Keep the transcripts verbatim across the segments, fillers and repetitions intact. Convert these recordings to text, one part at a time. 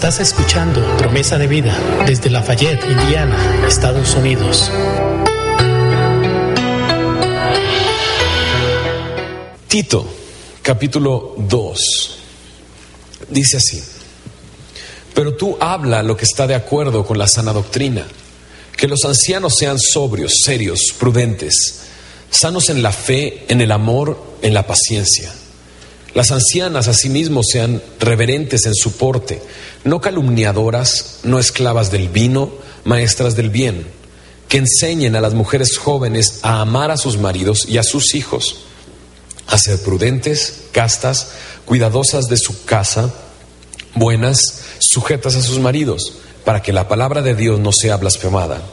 Estás escuchando Promesa de Vida desde Lafayette, Indiana, Estados Unidos. Tito, capítulo dos, dice así: pero tú habla lo que está de acuerdo con la sana doctrina, que los ancianos sean sobrios, serios, prudentes, sanos en la fe, en el amor, en la paciencia. Las ancianas asimismo sean reverentes en su porte, no calumniadoras, no esclavas del vino, maestras del bien, que enseñen a las mujeres jóvenes a amar a sus maridos y a sus hijos, a ser prudentes, castas, cuidadosas de su casa, buenas, sujetas a sus maridos, para que la palabra de Dios no sea blasfemada.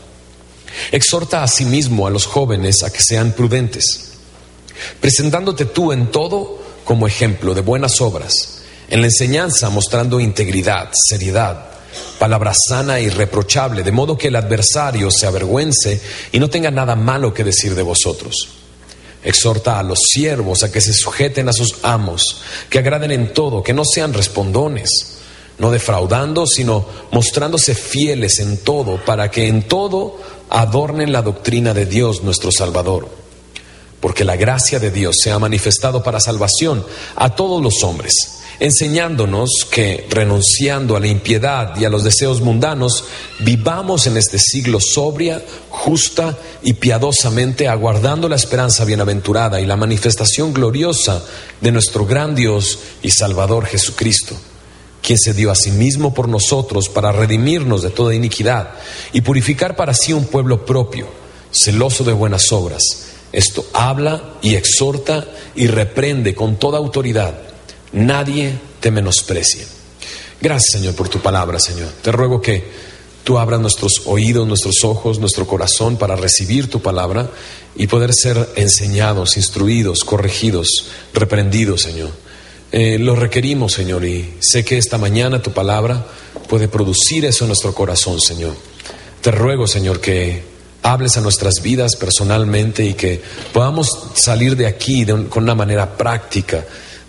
Exhorta asimismo a los jóvenes a que sean prudentes, presentándote tú en todo como ejemplo de buenas obras, en la enseñanza mostrando integridad, seriedad, palabra sana e irreprochable, de modo que el adversario se avergüence y no tenga nada malo que decir de vosotros. Exhorta a los siervos a que se sujeten a sus amos, que agraden en todo, que no sean respondones, no defraudando, sino mostrándose fieles en todo, para que en todo adornen la doctrina de Dios nuestro Salvador. Porque la gracia de Dios se ha manifestado para salvación a todos los hombres, enseñándonos que, renunciando a la impiedad y a los deseos mundanos, vivamos en este siglo sobria, justa y piadosamente, aguardando la esperanza bienaventurada y la manifestación gloriosa de nuestro gran Dios y Salvador Jesucristo, quien se dio a sí mismo por nosotros para redimirnos de toda iniquidad y purificar para sí un pueblo propio, celoso de buenas obras. Esto habla y exhorta y reprende con toda autoridad. Nadie te menosprecie. Gracias, Señor, por tu palabra, Señor. Te ruego que tú abras nuestros oídos, nuestros ojos, nuestro corazón para recibir tu palabra y poder ser enseñados, instruidos, corregidos, reprendidos, Señor. Eh, lo requerimos, Señor, y sé que esta mañana tu palabra puede producir eso en nuestro corazón, Señor. Te ruego, Señor, que hables a nuestras vidas personalmente y que podamos salir de aquí de un, con una manera práctica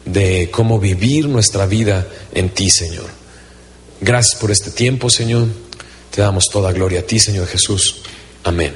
de cómo vivir nuestra vida en ti, Señor. Gracias por este tiempo, Señor. Te damos toda gloria a ti, Señor Jesús. Amén.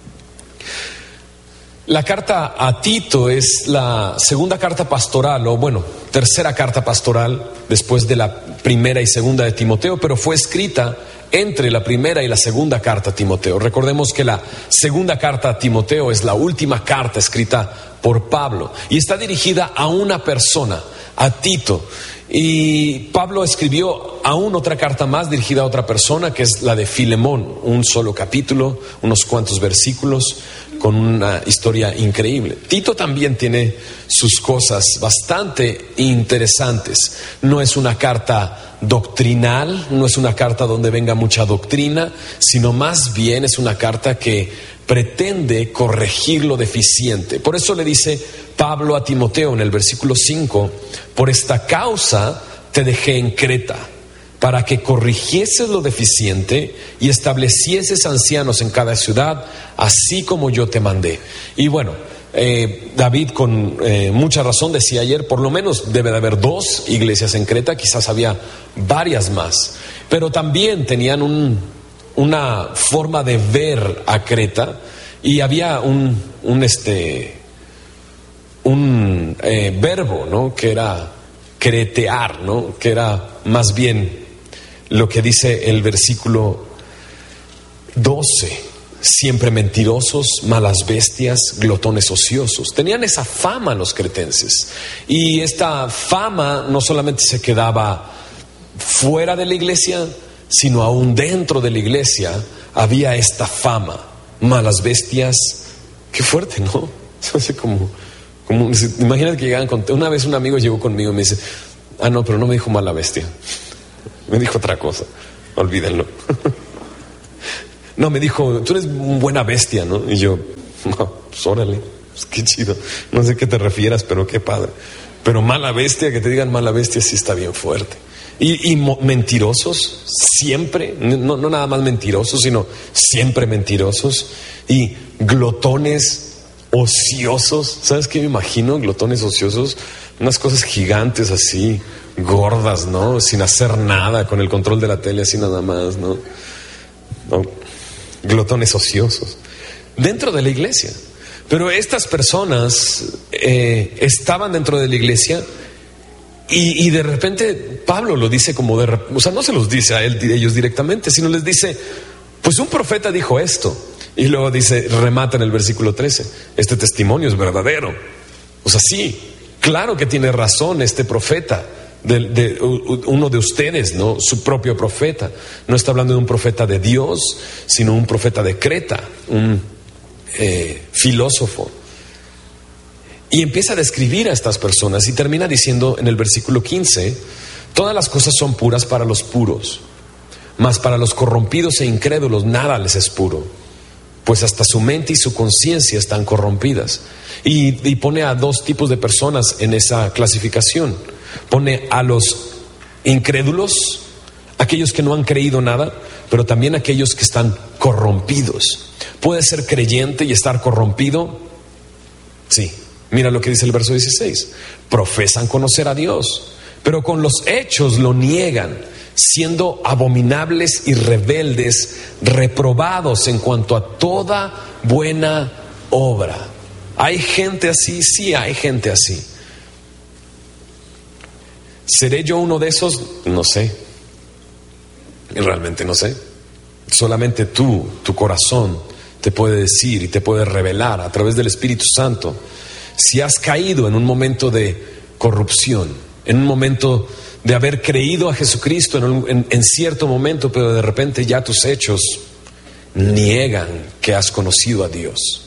La carta a Tito es la segunda carta pastoral, o bueno, tercera carta pastoral después de la primera y segunda de Timoteo, pero fue escrita entre la primera y la segunda carta a Timoteo. Recordemos que la segunda carta a Timoteo es la última carta escrita por Pablo y está dirigida a una persona, a Tito. Y Pablo escribió aún otra carta más dirigida a otra persona, que es la de Filemón, un solo capítulo, unos cuantos versículos, con una historia increíble. Tito también tiene sus cosas bastante interesantes. No es una carta doctrinal, no es una carta donde venga mucha doctrina, sino más bien es una carta que pretende corregir lo deficiente. Por eso le dice Pablo a Timoteo en el versículo cinco: por esta causa te dejé en Creta, para que corrigieses lo deficiente y establecieses ancianos en cada ciudad, así como yo te mandé. Y bueno, eh, David con eh, mucha razón decía ayer, por lo menos debe de haber dos iglesias en Creta, quizás había varias más, pero también tenían un, una forma de ver a Creta, y había un, un, este, un eh, verbo, ¿no?, que era cretear, ¿no?, que era más bien lo que dice el versículo doce: siempre mentirosos, malas bestias, glotones ociosos. Tenían esa fama los cretenses, y esta fama no solamente se quedaba fuera de la iglesia, sino aún dentro de la iglesia había esta fama. Malas bestias, qué fuerte, ¿no? Así como, como imagínate que llegaban con... Una vez un amigo llegó conmigo y me dice: ah, no, pero no me dijo mala bestia, me dijo otra cosa, olvídenlo. No, me dijo: tú eres buena bestia, ¿no? Y yo, no, pues órale, pues qué chido. No sé a qué te refieras, pero qué padre. Pero mala bestia, que te digan mala bestia, sí está bien fuerte. Y, y mo- mentirosos, siempre, no, no nada más mentirosos, sino siempre mentirosos. Y glotones ociosos. ¿Sabes qué me imagino? Glotones ociosos. unas cosas gigantes así, gordas, ¿no? Sin hacer nada, con el control de la tele así nada más, ¿no? ¿No? Glotones ociosos. Dentro de la iglesia. Pero estas personas eh, estaban dentro de la iglesia y, y de repente Pablo lo dice como de... O sea, no se los dice a él, ellos directamente, sino les dice, pues un profeta dijo esto. Y luego dice, remata en el versículo trece, este testimonio es verdadero. O sea, sí, claro que tiene razón este profeta, de, de, uno de ustedes, ¿no? Su propio profeta. No está hablando de un profeta de Dios, sino un profeta de Creta, un eh, filósofo. Y empieza a describir a estas personas y termina diciendo en el versículo quince, todas las cosas son puras para los puros, mas para los corrompidos e incrédulos nada les es puro, pues hasta su mente y su conciencia están corrompidas. Y, y pone a dos tipos de personas en esa clasificación. Pone a los incrédulos, aquellos que no han creído nada, pero también aquellos que están corrompidos. ¿Puede ser creyente y estar corrompido? Sí. Mira lo que dice el verso dieciséis. Profesan conocer a Dios, pero con los hechos lo niegan, siendo abominables y rebeldes, reprobados en cuanto a toda buena obra. ¿Hay gente así? Sí, hay gente así. ¿Seré yo uno de esos? No sé. Realmente no sé. Solamente tú, tu corazón, te puede decir y te puede revelar a través del Espíritu Santo si has caído en un momento de corrupción, en un momento de haber creído a Jesucristo en, un, en, en cierto momento, pero de repente ya tus hechos niegan que has conocido a Dios.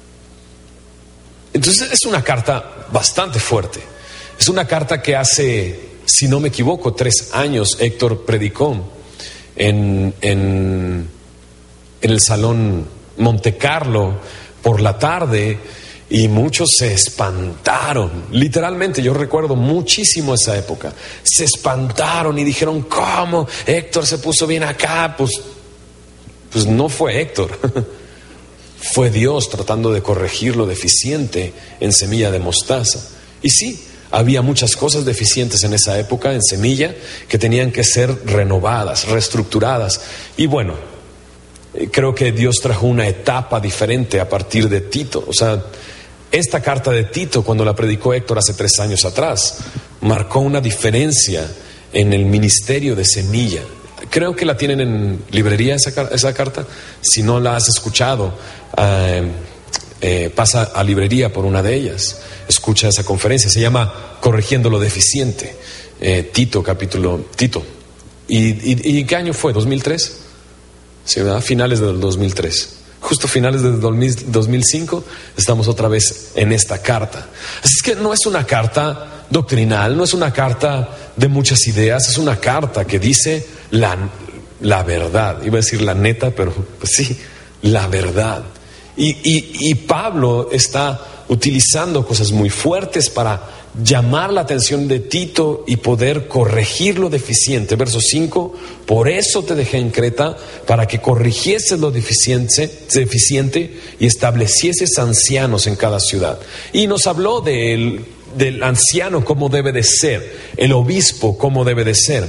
Entonces es una carta bastante fuerte. Es una carta que hace, si no me equivoco, tres años Héctor predicó en, en, en el Salón Monte Carlo por la tarde. Y muchos se espantaron, literalmente. Yo recuerdo muchísimo esa época. Se espantaron y dijeron, ¿cómo? Héctor se puso bien acá. Pues, pues no fue Héctor, fue Dios tratando de corregir lo deficiente en Semilla de Mostaza. Y sí, había muchas cosas deficientes en esa época en Semilla que tenían que ser renovadas, reestructuradas. Y bueno, creo que Dios trajo una etapa diferente a partir de Tito. O sea, esta carta de Tito, cuando la predicó Héctor hace tres años atrás, marcó una diferencia en el ministerio de Semilla. Creo que la tienen en librería esa, esa carta. Si no la has escuchado, eh, eh, pasa a librería por una de ellas. Escucha esa conferencia. Se llama Corrigiendo lo Deficiente. Eh, Tito, capítulo Tito. ¿Y, y, y qué año fue? ¿dos mil tres? Sí, ¿verdad? Finales del dos mil tres. Justo finales del dos mil cinco estamos otra vez en esta carta. Así es que no es una carta doctrinal, no es una carta de muchas ideas, es una carta que dice la, la verdad. Iba a decir la neta, pero pues sí, la verdad. Y, y, y Pablo está utilizando cosas muy fuertes para llamar la atención de Tito y poder corregir lo deficiente. Verso cinco, por eso te dejé en Creta, para que corrigieses lo deficiente, deficiente y establecieses ancianos en cada ciudad. Y nos habló del, del anciano cómo debe de ser, el obispo cómo debe de ser.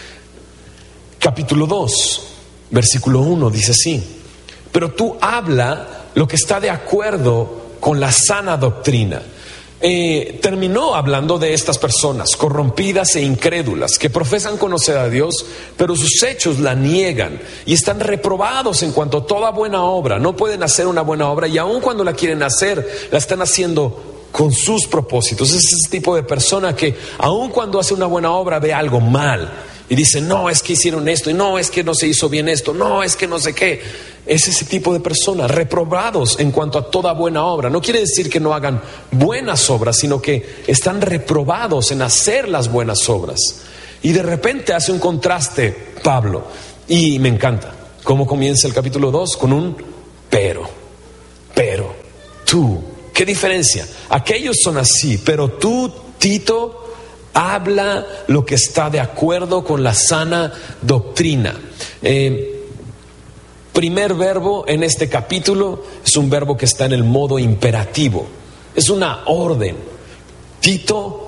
Capítulo dos, versículo uno dice así: pero tú habla lo que está de acuerdo con la sana doctrina. Eh, terminó hablando de estas personas corrompidas e incrédulas que profesan conocer a Dios, pero sus hechos la niegan y están reprobados en cuanto a toda buena obra. No pueden hacer una buena obra y aun cuando la quieren hacer, la están haciendo con sus propósitos. Es ese tipo de persona que aun cuando hace una buena obra ve algo mal y dice, no, es que hicieron esto, y no, es que no se hizo bien esto, no, es que no sé qué. Es ese tipo de personas, reprobados en cuanto a toda buena obra. No quiere decir que no hagan buenas obras, sino que están reprobados en hacer las buenas obras. Y de repente hace un contraste Pablo, y me encanta cómo comienza el capítulo dos con un pero, pero, tú, ¿qué diferencia? Aquellos son así, pero tú, Tito, habla lo que está de acuerdo con la sana doctrina. Eh, Primer verbo en este capítulo es un verbo que está en el modo imperativo. Es una orden. Tito,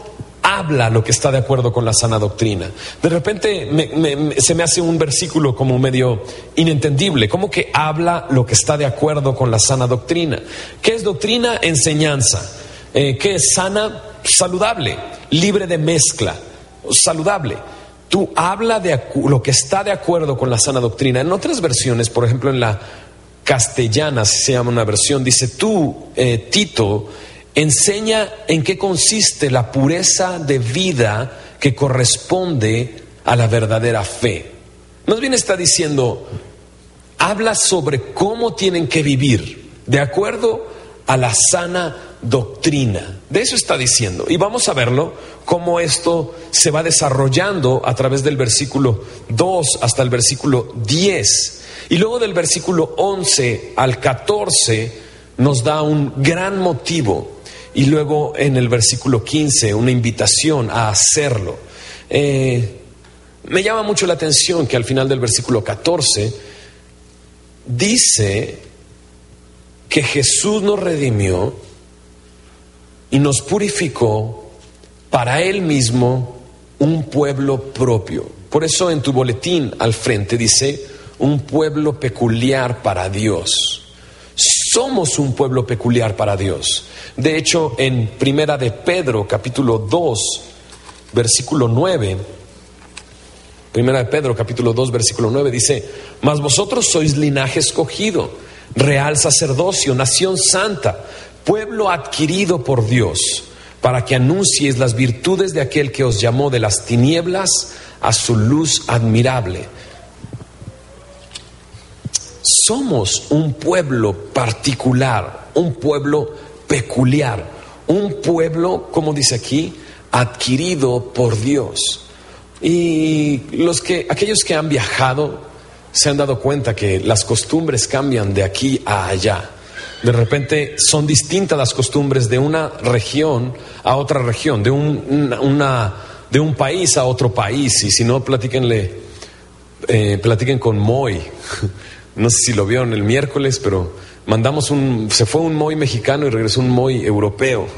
habla lo que está de acuerdo con la sana doctrina. De repente me, me, me, se me hace un versículo como medio inentendible. ¿Cómo que habla lo que está de acuerdo con la sana doctrina? ¿Qué es doctrina? Enseñanza. Eh, ¿Qué es sana? Saludable, libre de mezcla, saludable. Tú habla de acu- lo que está de acuerdo con la sana doctrina. En otras versiones, por ejemplo en la castellana, si se llama una versión, dice tú, eh, Tito, enseña en qué consiste la pureza de vida que corresponde a la verdadera fe. Más bien está diciendo, habla sobre cómo tienen que vivir de acuerdo a la sana doctrina. De eso está diciendo. Y vamos a verlo, cómo esto se va desarrollando a través del versículo dos hasta el versículo diez. Y luego del versículo once al catorce nos da un gran motivo. Y luego en el versículo quince una invitación a hacerlo. Eh, me llama mucho la atención que al final del versículo catorce dice que Jesús nos redimió y nos purificó para Él mismo un pueblo propio. Por eso en tu boletín al frente dice un pueblo peculiar para Dios. Somos un pueblo peculiar para Dios. De hecho, en Primera de Pedro, capítulo dos, versículo nueve, Primera de Pedro, capítulo dos, versículo nueve, dice: mas vosotros sois linaje escogido, real sacerdocio, nación santa, pueblo adquirido por Dios, para que anunciéis las virtudes de aquel que os llamó de las tinieblas a su luz admirable. Somos un pueblo particular, un pueblo peculiar, un pueblo, como dice aquí, adquirido por Dios. Y los que, aquellos que han viajado se han dado cuenta que las costumbres cambian de aquí a allá. De repente son distintas las costumbres de una región a otra región, de un, una, una, de un país a otro país. Y si no, platíquenle, eh, platiquen con Moy. No sé si lo vieron el miércoles, pero mandamos un, se fue un Moy mexicano y regresó un Moy europeo.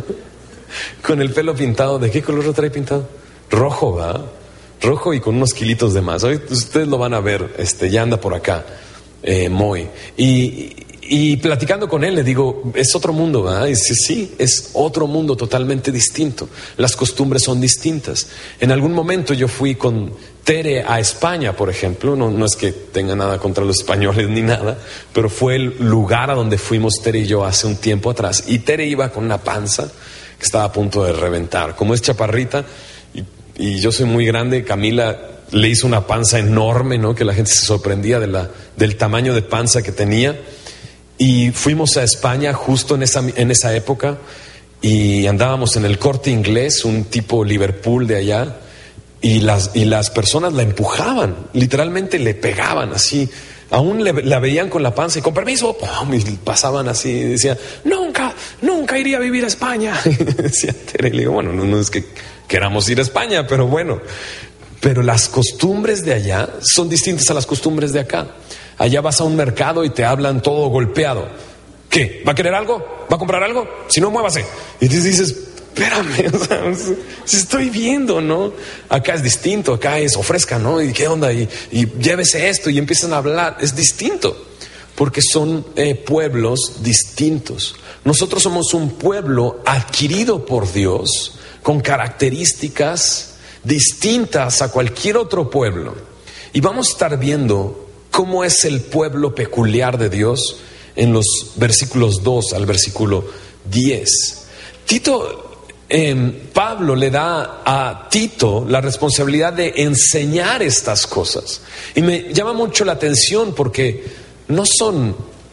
Con el pelo pintado. ¿De qué color lo trae pintado? Rojo, ¿verdad? Rojo y con unos kilitos de más. Hoy ustedes lo van a ver, este, ya anda por acá, eh, Moy. Y, y platicando con él le digo, es otro mundo, ¿verdad? Y dice, sí, es otro mundo totalmente distinto. Las costumbres son distintas. En algún momento yo fui con Tere a España, por ejemplo. No, no es que tenga nada contra los españoles ni nada, pero fue el lugar a donde fuimos Tere y yo hace un tiempo atrás. Y Tere iba con una panza que estaba a punto de reventar. Como es chaparrita y, y yo soy muy grande, Camila le hizo una panza enorme, ¿no? Que la gente se sorprendía de la, del tamaño de panza que tenía. Y fuimos a España justo en esa, en esa época y andábamos en el Corte Inglés, un tipo Liverpool de allá, y las, y las personas la empujaban, literalmente le pegaban así, aún le, la veían con la panza y con permiso, ¡pum! Y pasaban así y decían, nunca, nunca iría a vivir a España. Y decía Tere, le digo, bueno, no, no es que queramos ir a España, pero bueno, pero las costumbres de allá son distintas a las costumbres de acá. Allá vas a un mercado y te hablan todo golpeado. ¿Qué? ¿Va a querer algo? ¿Va a comprar algo? Si no, muévase. Y te dices, espérame, o sea, si estoy viendo, ¿no? Acá es distinto, acá es ofrezca, ¿no? ¿Y qué onda? Y, y llévese esto y empiezan a hablar. Es distinto, porque son eh, pueblos distintos. Nosotros somos un pueblo adquirido por Dios, con características distintas a cualquier otro pueblo. Y vamos a estar viendo cómo es el pueblo peculiar de Dios en los versículos dos al versículo diez. Tito, eh, Pablo le da a Tito la responsabilidad de enseñar estas cosas. Y me llama mucho la atención porque no son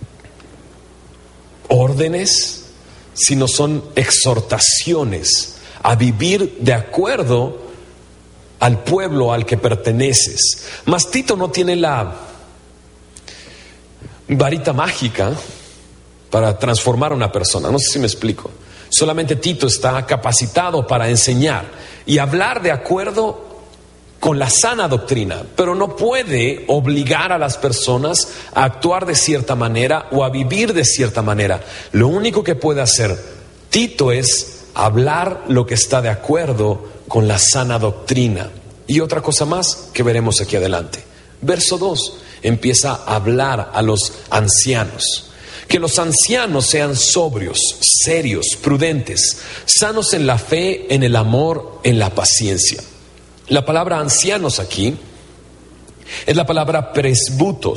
órdenes, sino son exhortaciones a vivir de acuerdo al pueblo al que perteneces. Mas Tito no tiene la varita mágica para transformar a una persona. No sé si me explico. Solamente Tito está capacitado para enseñar y hablar de acuerdo con la sana doctrina, pero no puede obligar a las personas a actuar de cierta manera o a vivir de cierta manera. Lo único que puede hacer Tito es hablar lo que está de acuerdo con la sana doctrina. Y otra cosa más que veremos aquí adelante. Verso dos, empieza a hablar a los ancianos. Que los ancianos sean sobrios, serios, prudentes, sanos en la fe, en el amor, en la paciencia. La palabra ancianos aquí es la palabra presbutos,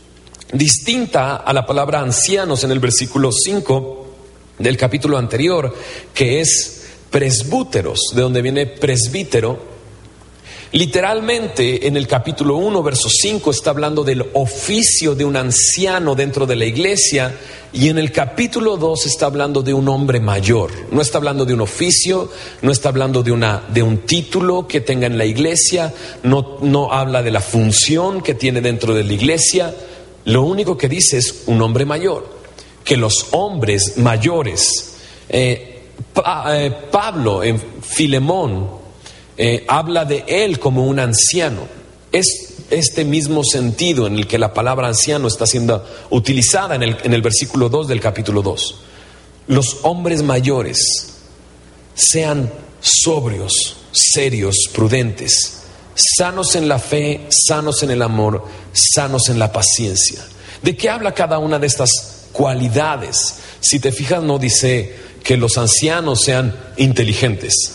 distinta a la palabra ancianos en el versículo cinco del capítulo anterior, que es presbúteros, de donde viene presbítero. Literalmente en el capítulo uno, verso cinco, está hablando del oficio de un anciano dentro de la iglesia, y en el capítulo dos está hablando de un hombre mayor. No está hablando de un oficio, no está hablando de, una, de un título que tenga en la iglesia, no, no habla de la función que tiene dentro de la iglesia. Lo único que dice es un hombre mayor, que los hombres mayores, eh, pa, eh, Pablo en Filemón, Eh, habla de él como un anciano. Es este mismo sentido en el que la palabra anciano está siendo utilizada en el, en el versículo dos del capítulo dos. Los hombres mayores sean sobrios, serios, prudentes, sanos en la fe, sanos en el amor, sanos en la paciencia. ¿De qué habla cada una de estas cualidades? Si te fijas, no dice que los ancianos sean inteligentes,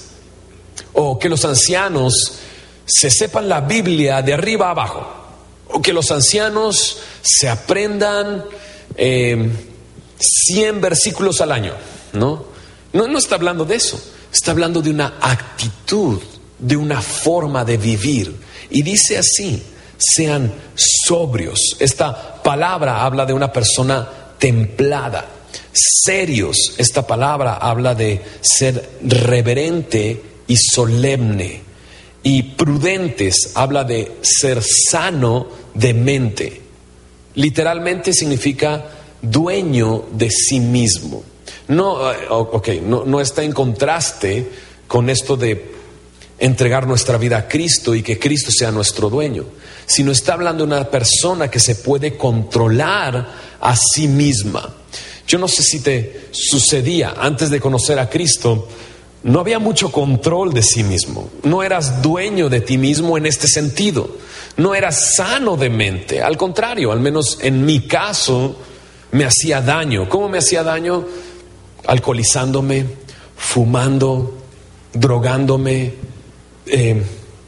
o que los ancianos se sepan la Biblia de arriba a abajo, o que los ancianos se aprendan eh, cien versículos al año. ¿no? No, no está hablando de eso, está hablando de una actitud, de una forma de vivir. Y dice así: sean sobrios. Esta palabra habla de una persona templada. Serios, esta palabra habla de ser reverente y solemne. Y prudentes habla de ser sano de mente. Literalmente significa dueño de sí mismo. No, okay, no, no está en contraste con esto de entregar nuestra vida a Cristo y que Cristo sea nuestro dueño, sino está hablando de una persona que se puede controlar a sí misma. Yo no sé si te sucedía antes de conocer a Cristo. No había mucho control de sí mismo. No eras dueño de ti mismo en este sentido. No eras sano de mente. Al contrario, al menos en mi caso, me hacía daño. ¿Cómo me hacía daño? Alcoholizándome, fumando, drogándome, eh,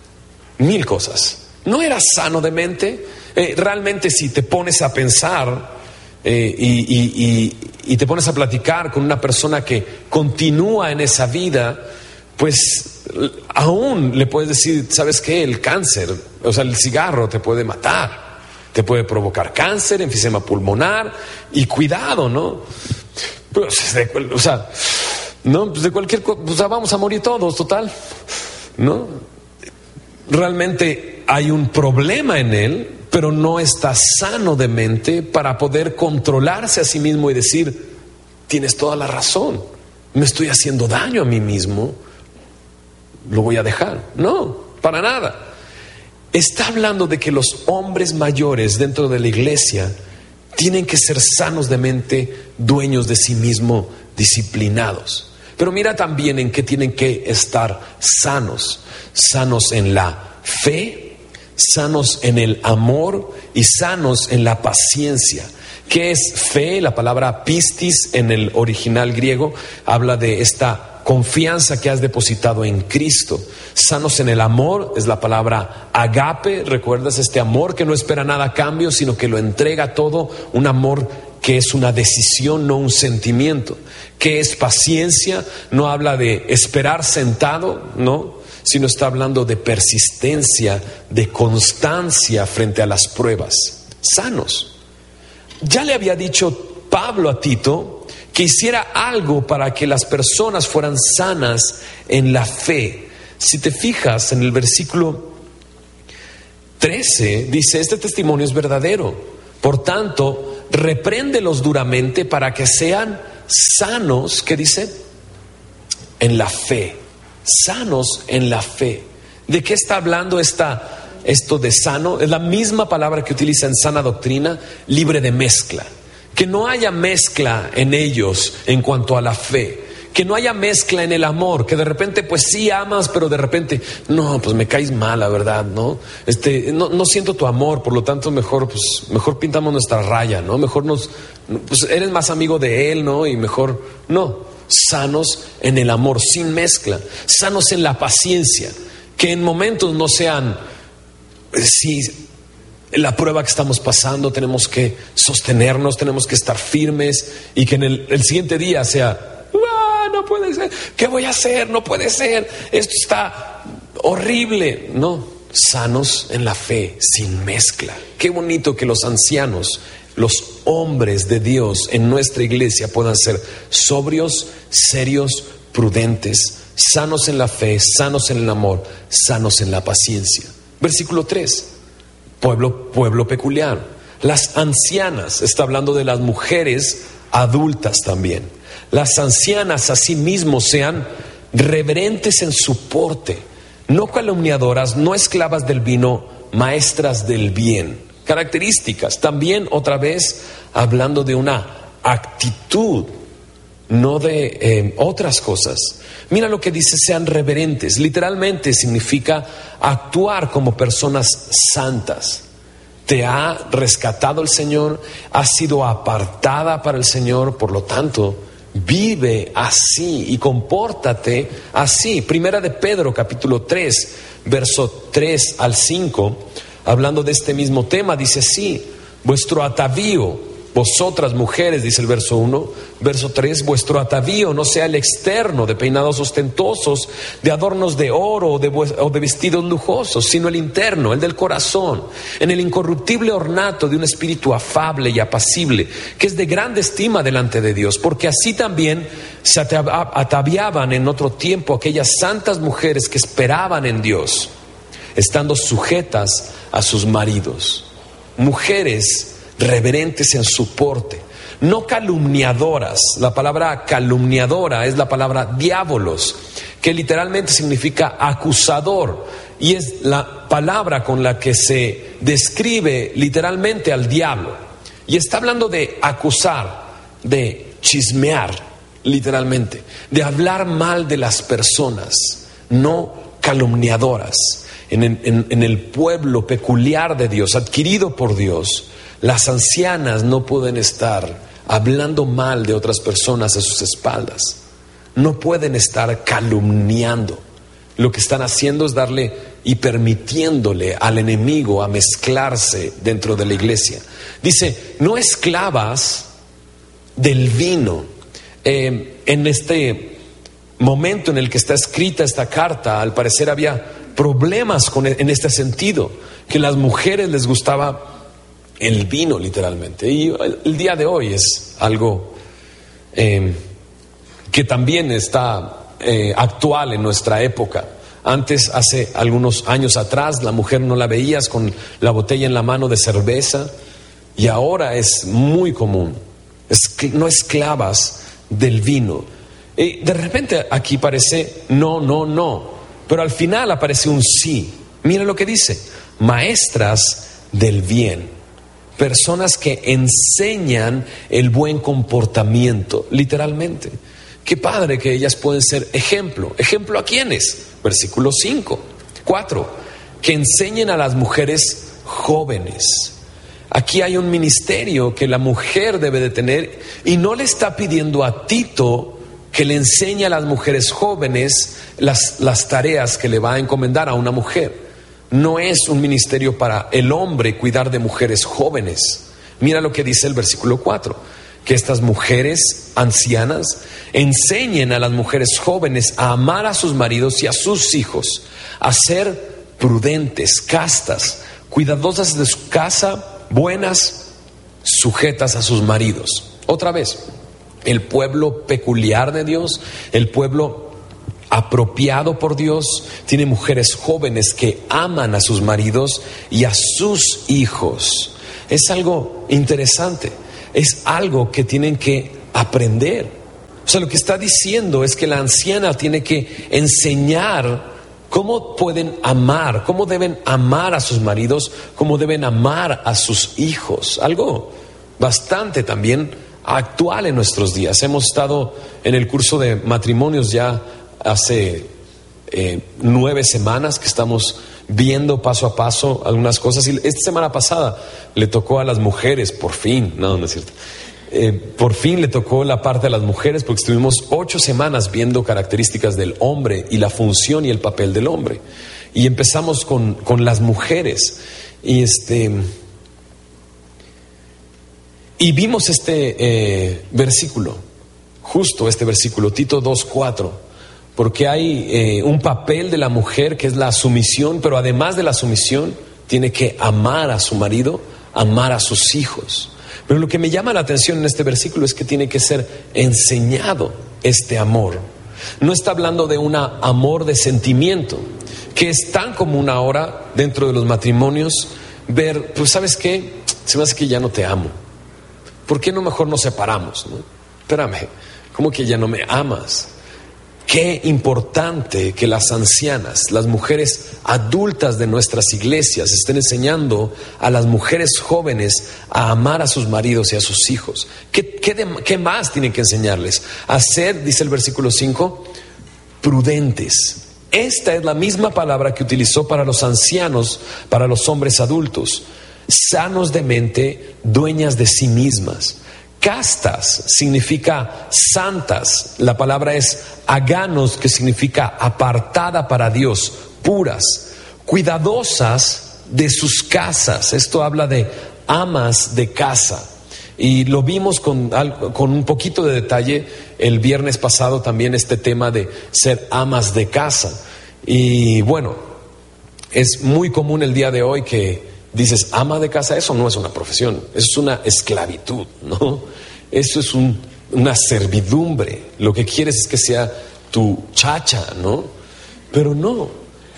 mil cosas. No eras sano de mente. Eh, realmente, si te pones a pensar eh, y, y, y, y te pones a platicar con una persona que continúa en esa vida, pues aún le puedes decir, ¿sabes qué? El cáncer, o sea, el cigarro te puede matar, te puede provocar cáncer, enfisema pulmonar, y cuidado, ¿no? Pues, de, o sea, no, pues de cualquier cosa, o sea, vamos a morir todos, total, ¿no? Realmente hay un problema en él, pero no está sano de mente para poder controlarse a sí mismo y decir, tienes toda la razón, me estoy haciendo daño a mí mismo, lo voy a dejar. No, para nada. Está hablando de que los hombres mayores dentro de la iglesia tienen que ser sanos de mente, dueños de sí mismo, disciplinados. Pero mira también en qué tienen que estar sanos. Sanos en la fe, sanos en el amor y sanos en la paciencia. ¿Qué es fe? La palabra pistis en el original griego habla de esta confianza que has depositado en Cristo. Sanos en el amor es la palabra agape. ¿Recuerdas este amor que no espera nada a cambio, sino que lo entrega todo? Un amor que es una decisión, no un sentimiento. ¿Qué es paciencia? No habla de esperar sentado, no, sino está hablando de persistencia, de constancia frente a las pruebas. Sanos. Ya le había dicho Pablo a Tito que hiciera algo para que las personas fueran sanas en la fe. Si te fijas en el versículo trece, dice: este testimonio es verdadero, por tanto, repréndelos duramente para que sean sanos, ¿qué dice? En la fe. Sanos en la fe. ¿De qué está hablando esta esto de sano? Es la misma palabra que utiliza en sana doctrina, libre de mezcla. Que no haya mezcla en ellos en cuanto a la fe. que no haya mezcla en el amor, que de repente pues sí amas, pero de repente, no, pues me caes mal, la verdad, ¿no? Este, no, no siento tu amor, por lo tanto mejor, pues, mejor pintamos nuestra raya, ¿no? Mejor nos, pues eres más amigo de él, ¿no? Y mejor, no, sanos en el amor, sin mezcla, sanos en la paciencia, que en momentos no sean, sí, la prueba que estamos pasando, tenemos que sostenernos, tenemos que estar firmes, y que en el, el siguiente día sea, ¡ah, no puede ser! ¿Qué voy a hacer? No puede ser, esto está horrible. No, sanos en la fe, sin mezcla. Qué bonito que los ancianos, los hombres de Dios en nuestra iglesia puedan ser sobrios, serios, prudentes, sanos en la fe, sanos en el amor, sanos en la paciencia. Versículo tres. Pueblo, pueblo peculiar. Las ancianas, está hablando de las mujeres adultas también. Las ancianas asimismo sean reverentes en su porte, no calumniadoras, no esclavas del vino, maestras del bien. Características, también otra vez hablando de una actitud, no de eh, otras cosas. Mira lo que dice, sean reverentes. Literalmente significa actuar como personas santas. Te ha rescatado el Señor, has sido apartada para el Señor, por lo tanto, vive así y compórtate así. Primera de Pedro, capítulo tres, verso tres al cinco, hablando de este mismo tema, dice así: vuestro atavío, vosotras mujeres, dice el verso uno, verso tres, vuestro atavío no sea el externo de peinados ostentosos, de adornos de oro o de, o de vestidos lujosos, sino el interno, el del corazón, en el incorruptible ornato de un espíritu afable y apacible, que es de grande estima delante de Dios, porque así también se ataviaban en otro tiempo aquellas santas mujeres que esperaban en Dios, estando sujetas a sus maridos. Mujeres reverentes en su porte, no calumniadoras. La palabra calumniadora es la palabra diabolos, que literalmente significa acusador, y es la palabra con la que se describe literalmente al diablo. Y está hablando de acusar, de chismear, literalmente, de hablar mal de las personas, no calumniadoras. En el, en, en el pueblo peculiar de Dios, adquirido por Dios, las ancianas no pueden estar hablando mal de otras personas a sus espaldas. No pueden estar calumniando. Lo que están haciendo es darle y permitiéndole al enemigo a mezclarse dentro de la iglesia. Dice, no esclavas del vino. Eh, en este momento en el que está escrita esta carta, al parecer había problemas con, en este sentido, que a las mujeres les gustaba el vino, literalmente. Y el, el día de hoy es algo eh, que también está eh, actual en nuestra época. Antes, hace algunos años atrás, la mujer no la veías con la botella en la mano de cerveza, y ahora es muy común. Es, no esclavas del vino. Y de repente aquí parece no, no, no, pero al final aparece un sí. Mira lo que dice: maestras del bien. Personas que enseñan el buen comportamiento, literalmente. Qué padre que ellas pueden ser ejemplo. ¿Ejemplo a quiénes? Versículo cinco, cuatro. Que enseñen a las mujeres jóvenes. Aquí hay un ministerio que la mujer debe de tener, y no le está pidiendo a Tito que le enseñe a las mujeres jóvenes las, las tareas que le va a encomendar a una mujer. No es un ministerio para el hombre cuidar de mujeres jóvenes. Mira lo que dice el versículo cuatro: que estas mujeres ancianas enseñen a las mujeres jóvenes a amar a sus maridos y a sus hijos, a ser prudentes, castas, cuidadosas de su casa, buenas, sujetas a sus maridos. Otra vez, el pueblo peculiar de Dios, el pueblo apropiado por Dios, tiene mujeres jóvenes que aman a sus maridos y a sus hijos. Es algo interesante, es algo que tienen que aprender. O sea, lo que está diciendo es que la anciana tiene que enseñar cómo pueden amar, cómo deben amar a sus maridos, cómo deben amar a sus hijos. Algo bastante también actual en nuestros días. Hemos estado en el curso de matrimonios ya hace eh, nueve semanas que estamos viendo paso a paso algunas cosas. Y esta semana pasada le tocó a las mujeres, por fin, no, no es cierto, eh, por fin le tocó la parte de las mujeres, porque estuvimos ocho semanas viendo características del hombre y la función y el papel del hombre. Y empezamos con, con las mujeres. Y este... Y vimos este eh, versículo, justo este versículo, Tito dos cuatro, porque hay eh, un papel de la mujer que es la sumisión, pero además de la sumisión, tiene que amar a su marido, amar a sus hijos. Pero lo que me llama la atención en este versículo es que tiene que ser enseñado este amor. No está hablando de un amor de sentimiento, que es tan común ahora dentro de los matrimonios, ver, pues ¿sabes qué? Se me hace que ya no te amo. ¿Por qué no mejor nos separamos? ¿No? Espérame, ¿cómo que ya no me amas? Qué importante que las ancianas, las mujeres adultas de nuestras iglesias estén enseñando a las mujeres jóvenes a amar a sus maridos y a sus hijos. ¿Qué, qué, de, qué más tienen que enseñarles? A ser, dice el versículo cinco, prudentes. Esta es la misma palabra que utilizó para los ancianos, para los hombres adultos. Sanos de mente, dueñas de sí mismas. Castas significa santas. La palabra es aganos, que significa apartada para Dios, puras. Cuidadosas de sus casas. Esto habla de amas de casa. Y lo vimos con, con un poquito de detalle el viernes pasado también, este tema de ser amas de casa. Y bueno, es muy común el día de hoy que dices, ama de casa. Eso no es una profesión, eso es una esclavitud, ¿no? Eso es un, una servidumbre. Lo que quieres es que sea tu chacha, ¿no? Pero no,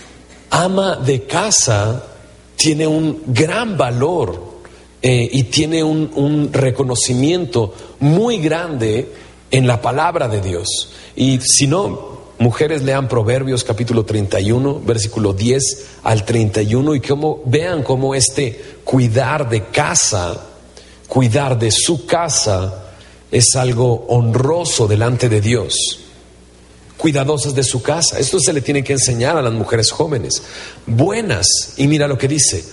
ama de casa tiene un gran valor eh, y tiene un, un reconocimiento muy grande en la palabra de Dios. Y si no, mujeres, lean Proverbios capítulo treinta y uno, versículo diez al treinta y uno, y cómo, vean cómo este cuidar de casa, cuidar de su casa, es algo honroso delante de Dios. Cuidadosas de su casa. Esto se le tiene que enseñar a las mujeres jóvenes. Buenas, y mira lo que dice,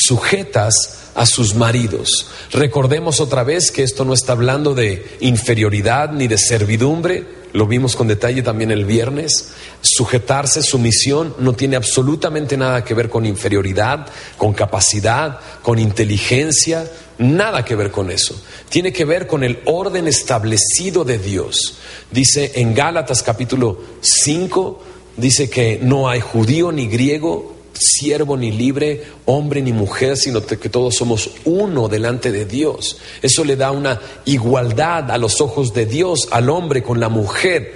sujetas a sus maridos. Recordemos otra vez que esto no está hablando de inferioridad ni de servidumbre. Lo vimos con detalle también el viernes. Sujetarse, sumisión, no tiene absolutamente nada que ver con inferioridad, con capacidad, con inteligencia, nada que ver con eso. Tiene que ver con el orden establecido de Dios. Dice en Gálatas capítulo cinco, dice que no hay judío ni griego, siervo ni libre, hombre ni mujer, sino que todos somos uno delante de Dios. Eso le da una igualdad a los ojos de Dios al hombre con la mujer,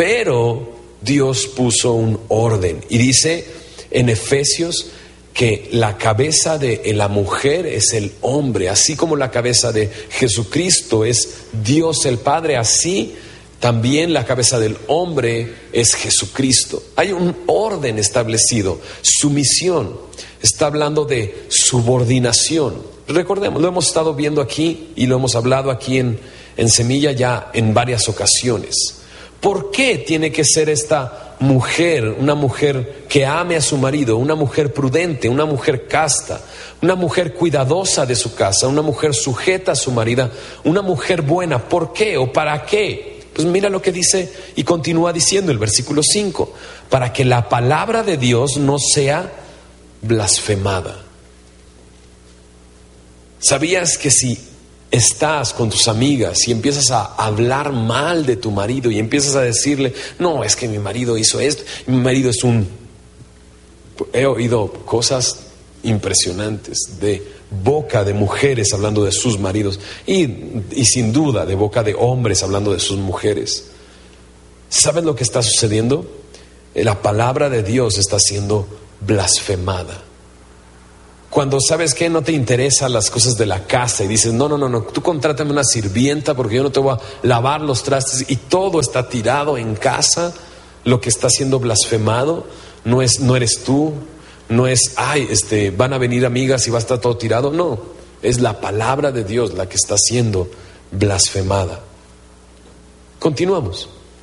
pero Dios puso un orden. Y dice en Efesios que la cabeza de la mujer es el hombre, así como la cabeza de Jesucristo es Dios el Padre, así también la cabeza del hombre es Jesucristo. Hay un orden establecido. Sumisión está hablando de subordinación. Recordemos, lo hemos estado viendo aquí y lo hemos hablado aquí en, en Semilla ya en varias ocasiones. ¿Por qué tiene que ser esta mujer, una mujer que ame a su marido, una mujer prudente, una mujer casta, una mujer cuidadosa de su casa, una mujer sujeta a su marido, una mujer buena? ¿Por qué o para qué? Pues mira lo que dice y continúa diciendo el versículo cinco, para que la palabra de Dios no sea blasfemada. ¿Sabías que si estás con tus amigas y empiezas a hablar mal de tu marido y empiezas a decirle, no, es que mi marido hizo esto, mi marido es un... He oído cosas impresionantes de boca de mujeres hablando de sus maridos y, y sin duda de boca de hombres hablando de sus mujeres. ¿Sabes lo que está sucediendo? La palabra de Dios está siendo blasfemada. Cuando sabes que no te interesan las cosas de la casa y dices, no, no, no, no, tú contrátame una sirvienta porque yo no te voy a lavar los trastes, y todo está tirado en casa, lo que está siendo blasfemado no es, no eres tú. No es, ay, este, van a venir amigas y va a estar todo tirado. No, es la palabra de Dios la que está siendo blasfemada. Continuamos.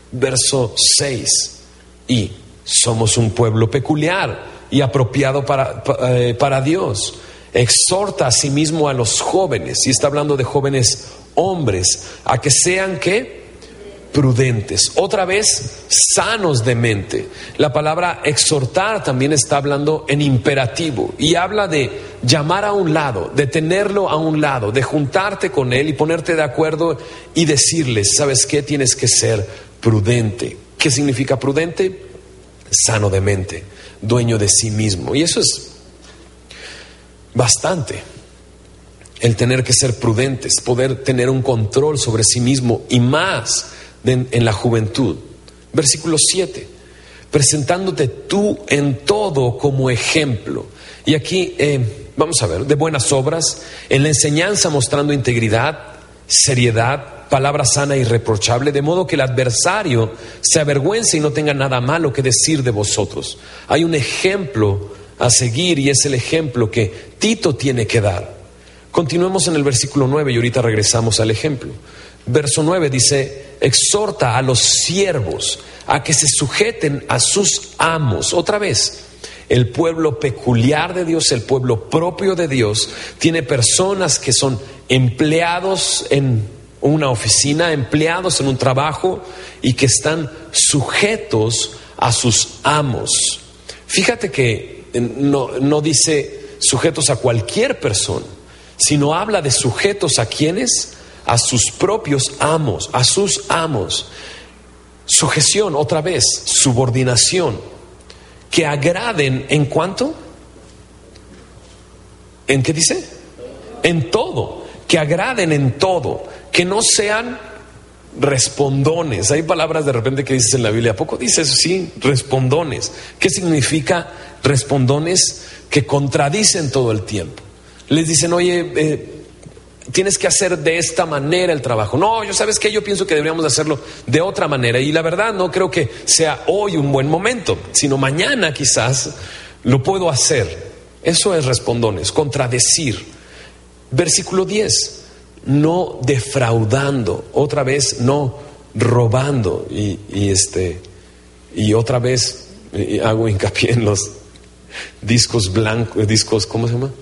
Verso seis. Y somos un pueblo peculiar y apropiado para, eh, para Dios. Exhorta a sí mismo a los jóvenes, y está hablando de jóvenes hombres, a que sean ¿qué? Prudentes. Otra vez, sanos de mente. La palabra exhortar también está hablando en imperativo y habla de llamar a un lado, de tenerlo a un lado, de juntarte con él y ponerte de acuerdo y decirles, ¿sabes qué? Tienes que ser prudente. ¿Qué significa prudente? Sano de mente, dueño de sí mismo. Y eso es bastante. El tener que ser prudentes, poder tener un control sobre sí mismo y más de, en la juventud. Versículo siete. Presentándote tú en todo como ejemplo. Y aquí eh, vamos a ver, de buenas obras, en la enseñanza mostrando integridad, seriedad, palabra sana e irreprochable, de modo que el adversario se avergüence y no tenga nada malo que decir de vosotros. Hay un ejemplo a seguir y es el ejemplo que Tito tiene que dar. Continuemos en el versículo nueve y ahorita regresamos al ejemplo. Verso nueve dice, exhorta a los siervos a que se sujeten a sus amos. Otra vez, el pueblo peculiar de Dios, el pueblo propio de Dios, tiene personas que son empleados en una oficina, empleados en un trabajo y que están sujetos a sus amos. Fíjate que no, no dice sujetos a cualquier persona, sino habla de sujetos a quienes, a sus propios amos, a sus amos. Sujeción, otra vez, subordinación, que agraden en cuanto, ¿en qué dice? En todo, que agraden en todo, que no sean respondones. Hay palabras de repente que dices en la Biblia, ¿a poco dice eso? Sí, respondones. ¿Qué significa respondones? Que contradicen todo el tiempo. Les dicen, oye, eh, tienes que hacer de esta manera el trabajo. No, yo sabes que yo pienso que deberíamos hacerlo de otra manera. Y la verdad no creo que sea hoy un buen momento, sino mañana quizás lo puedo hacer. Eso es respondones, contradecir. Versículo diez, no defraudando, otra vez no robando. Y, y, este, y otra vez y hago hincapié en los discos blancos, discos, ¿cómo se llama?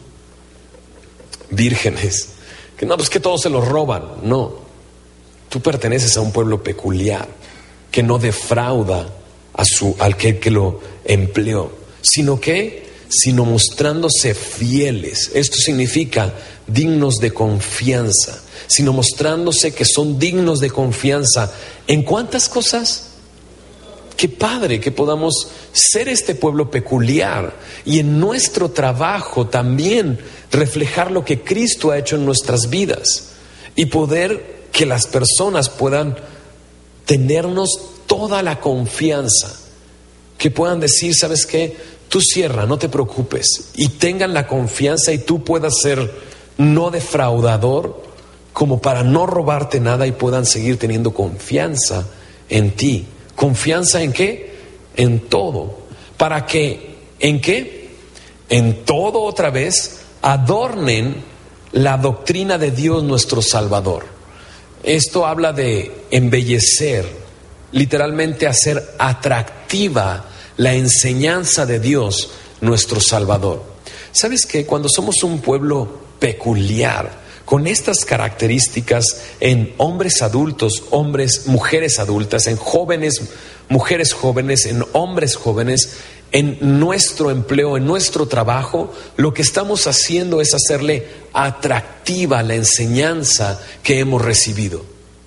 Vírgenes. Que no, pues que todos se los roban. No, tú perteneces a un pueblo peculiar que no defrauda a su, al que, que lo empleó, sino que, sino mostrándose fieles. Esto significa dignos de confianza, sino mostrándose que son dignos de confianza. ¿En cuántas cosas? Qué padre que podamos ser este pueblo peculiar y en nuestro trabajo también reflejar lo que Cristo ha hecho en nuestras vidas y poder que las personas puedan tenernos toda la confianza, que puedan decir, ¿sabes qué? Tú cierra, no te preocupes, y tengan la confianza y tú puedas ser no defraudador como para no robarte nada y puedan seguir teniendo confianza en ti. ¿Confianza en qué? En todo. ¿Para que en qué? En todo otra vez adornen la doctrina de Dios nuestro Salvador. Esto habla de embellecer, literalmente hacer atractiva la enseñanza de Dios nuestro Salvador. ¿Sabes qué? Cuando somos un pueblo peculiar, con estas características en hombres adultos, hombres, mujeres adultas, en jóvenes, mujeres jóvenes, en hombres jóvenes, en nuestro empleo, en nuestro trabajo, lo que estamos haciendo es hacerle atractiva la enseñanza que hemos recibido.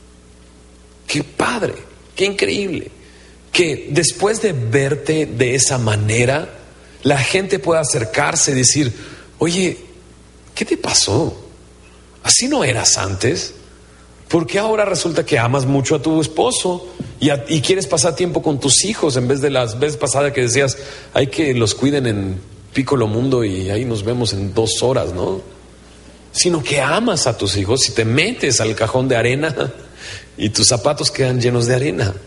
¡Qué padre! ¡Qué increíble! Que después de verte de esa manera, la gente pueda acercarse y decir, oye, ¿qué te pasó? Así no eras antes. ¿Por qué ahora resulta que amas mucho a tu esposo y, a, y quieres pasar tiempo con tus hijos en vez de las veces pasadas que decías hay que los cuiden en Piccolo Mundo y ahí nos vemos en dos horas, ¿no? Sino que amas a tus hijos y te metes al cajón de arena y tus zapatos quedan llenos de arena.